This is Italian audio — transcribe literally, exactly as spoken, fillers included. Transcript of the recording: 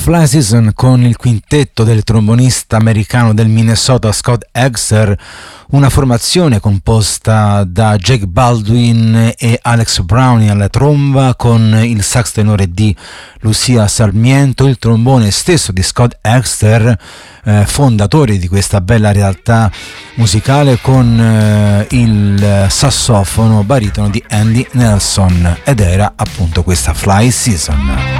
Fly Season con il quintetto del trombonista americano del Minnesota Scott Exter, una formazione composta da Jake Baldwin e Alex Browning alla tromba, con il sax tenore di Lucia Sarmiento, il trombone stesso di Scott Exter, eh, fondatore di questa bella realtà musicale, con eh, il sassofono baritono di Andy Nelson, ed era appunto questa Fly Season.